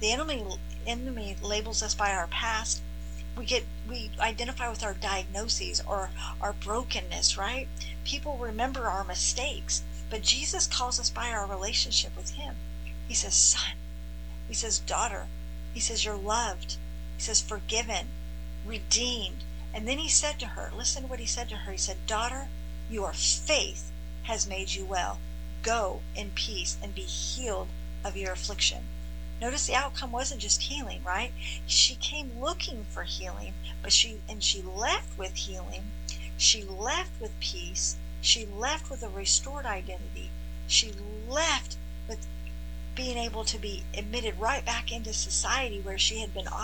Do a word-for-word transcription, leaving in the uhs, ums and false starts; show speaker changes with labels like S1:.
S1: The enemy enemy labels us by our past. We get we identify with our diagnoses or our brokenness, right? People remember our mistakes, but Jesus calls us by our relationship with him. He says, son. He says, daughter. He says, you're loved. He says, forgiven, redeemed. And then he said to her, listen to what he said to her. He said, daughter, your faith has made you well. Go in peace and be healed of your affliction. Notice the outcome wasn't just healing, right? She came looking for healing, but she and she left with healing. She left with peace. She left with a restored identity. She left with being able to be admitted right back into society where she had been